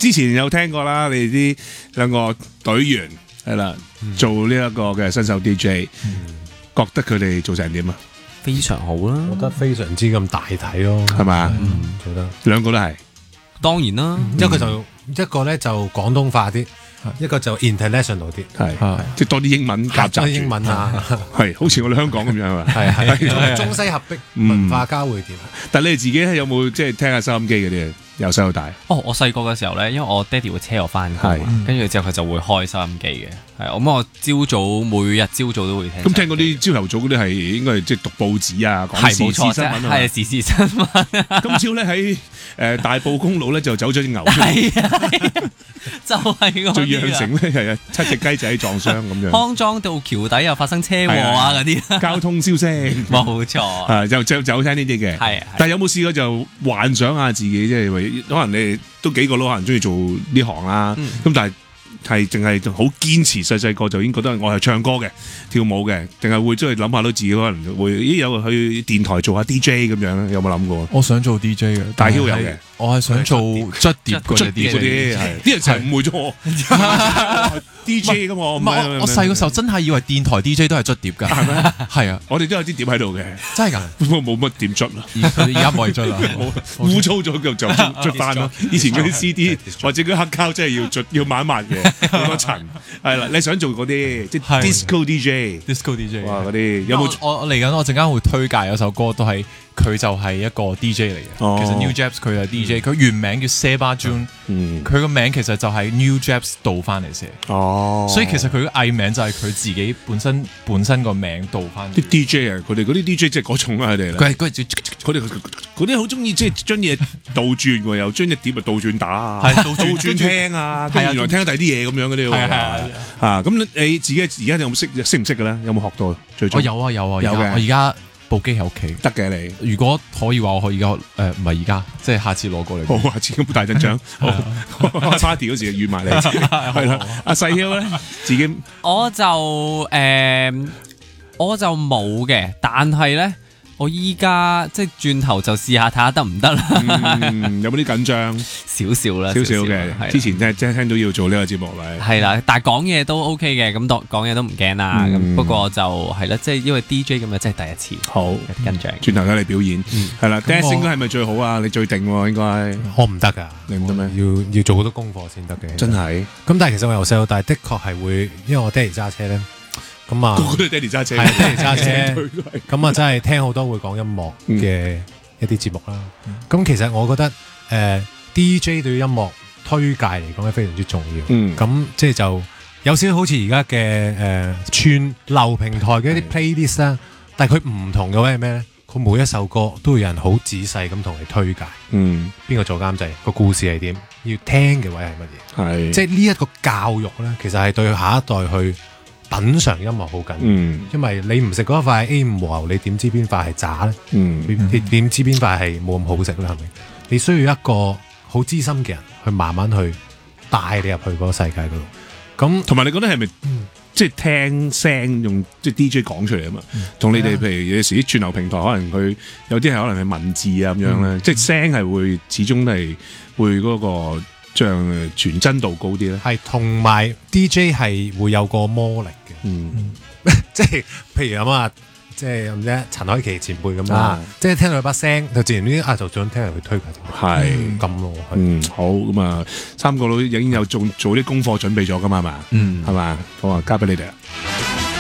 之前有聽過啦，你哋啲兩個隊員係啦，做呢一個嘅新手 DJ，覺得佢哋做成點啊？ 非常好啦， 我覺得非常之咁大體咯， 係嘛？ 做得兩個都係， 當然啦， 一個咧就廣東化啲，一個就 international 啲， 係即係多啲英文夾雜住英文啊， 係好似我哋香港咁樣啊， 係中西合璧文化交匯點。 但係你哋自己有冇即係聽下收音機嗰啲？由細到大。 哦，我細個嘅時候咧，因為我爹哋會車我翻工，跟住之後佢就會開收音機嘅，係咁我朝早每日朝早都會聽。 咁聽嗰啲朝頭早嗰啲係應該係即係讀報紙啊，講時事新聞啊， 係時事新聞。 今朝咧喺大埔公路咧就走咗隻牛出嚟， 係啊，就係嗰啲啊。 最釀成咧係7隻雞仔撞傷咁樣。 康莊道橋底又發生車禍啊嗰啲。 交通消息冇錯。 就聽呢啲嘅。係。但係有冇試過就幻想下自己即係可能你哋都幾個都可能中意做呢行啦，咁但係淨係好堅持細個就已經覺得我係唱歌嘅、跳舞嘅，定係會即係諗下都自己可能會有去電台做下 DJ 咁樣咧？有冇諗過？ 我想做 DJ 嘅， 大囂有嘅。 我係想做捽碟嗰啲 DJ， 啲人成日誤會咗我 DJ 噶嘛。 我細個時候真係以為電台 DJ 都係捽碟㗎，係咩？係啊， 我哋都有啲碟喺度嘅， 真係㗎。 不過冇乜點捽啦， 而家冇嘢捽啦， 污糟咗就捽翻咯。以前嗰啲 CD 或者嗰啲黑膠真係要抹一抹嘅，好多塵。係啦，你想做嗰啲即係 disco DJ，哇嗰啲有冇？ 我嚟緊，我陣間會推介有首歌，都係佢就係一個 DJ 嚟嘅。其實 New Japs 佢係 DJ，佢原名叫 Seba June，佢個名其實就係 New Japs 倒翻嚟寫。所以其實佢嘅藝名就係佢自己本身個名倒翻。 啲 DJ 啊，佢哋嗰啲 DJ 即係嗰種啊，佢哋啦。佢哋嗰啲好中意即係將嘢倒轉喎，又將隻碟啊倒轉打啊，倒轉聽啊，跟住原來聽第啲嘢咁樣嗰啲喎。咁你自己而家有冇識唔識嘅咧？有冇學到？ 我有啊，有嘅。我而家部機喺屋企， 得嘅你。 如果可以話，我可以而家唔係而家，即係下次攞過嚟。 好，下次咁大陣仗，開 party 嗰時就預埋你。係啦，阿細囂咧，自己我就冇嘅，但係咧。我依家即係轉頭就試下睇下得唔得啦。 有冇啲緊張？ 少少啦， 少少嘅。之前聽到要做呢個節目咪係啦，但係講嘢都 OK 嘅，咁講嘢都唔驚啦。咁不過就係啦，即係因為 DJ 咁樣，即係第一次。好緊張。轉頭睇你表演，係啦。Dance 應該係咪最好啊？你最定喎應該。 我唔得㗎， 你唔得咩？ 要做好多功課先得嘅。 真係。咁但係其實我由細到大的確係會，因為我爹哋揸車咧。咁啊， 個個都係爹哋揸車， 係爹哋揸車。咁啊，真係聽好多會講音樂嘅一啲節目啦。咁其實我覺得DJ 對於音樂推介嚟講係非常之重要。咁即係就有少少好似而家嘅串流平台嘅一啲 playlist 啦。但係佢唔同嘅位係咩咧？佢每一首歌都會有人好仔細咁同你推介。邊個做監製？個故事係點？要聽嘅位係乜嘢？係即係呢一個教育咧，其實係對下一代去品嚐音樂好緊要，因為你唔食嗰一塊 A5 和牛，你點知邊塊係渣咧？你點知邊塊係冇咁好食咧？係咪？你需要一個好資深嘅人去慢慢去帶你入去嗰個世界嗰度。咁同埋你覺得係咪即係聽聲用即係 DJ 講出嚟啊嘛？同你哋譬如有時啲串流平台，可能佢有啲係可能係文字啊咁樣咧，即係聲係會始終係會嗰個像傳真度高啲咧。係同埋 DJ 係會有個魔力嘅。即係譬如咁啊，即係唔知陳凱琪前輩咁啦，即係聽到佢把聲就自然啲就想聽人去推介。係咁咯。好咁啊，三個佬已經有做啲功課準備咗噶嘛，係嘛？係嘛？好啊，交俾你哋。